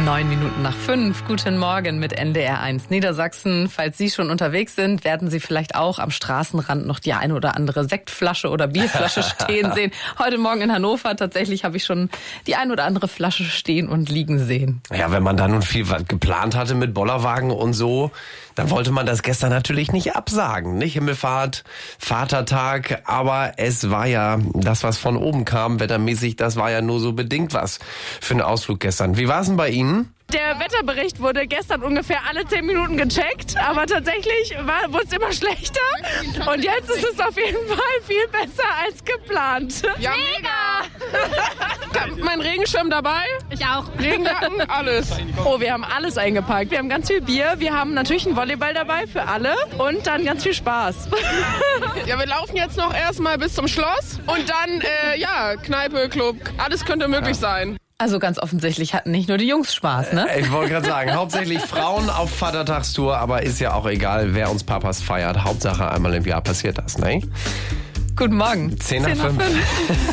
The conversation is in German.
5:09. Guten Morgen mit NDR1 Niedersachsen. Falls Sie schon unterwegs sind, werden Sie vielleicht auch am Straßenrand noch die eine oder andere Sektflasche oder Bierflasche stehen sehen. Heute Morgen in Hannover tatsächlich habe ich schon die eine oder andere Flasche stehen und liegen sehen. Ja, wenn man da nun viel geplant hatte mit Bollerwagen und so, dann wollte man das gestern natürlich nicht absagen. Nicht Himmelfahrt, Vatertag, aber es war ja das, was von oben kam, wettermäßig, das war ja nur so bedingt was für einen Ausflug gestern. Wie war es denn bei Ihnen? Der Wetterbericht wurde gestern ungefähr alle 10 Minuten gecheckt, aber tatsächlich wurde es immer schlechter und jetzt ist es auf jeden Fall viel besser als geplant. Ja, mega! Ich hab meinen Regenschirm dabei. Ich auch. Regenjacken, alles. Oh, wir haben alles eingepackt. Wir haben ganz viel Bier, wir haben natürlich einen Volleyball dabei für alle und dann ganz viel Spaß. Ja, wir laufen jetzt noch erstmal bis zum Schloss und dann, Kneipe, Club, alles könnte möglich sein. Also ganz offensichtlich hatten nicht nur die Jungs Spaß, ne? Ich wollte gerade sagen, hauptsächlich Frauen auf Vatertagstour, aber ist ja auch egal, wer uns Papas feiert. Hauptsache einmal im Jahr passiert das, ne? Guten Morgen. 10 nach 5.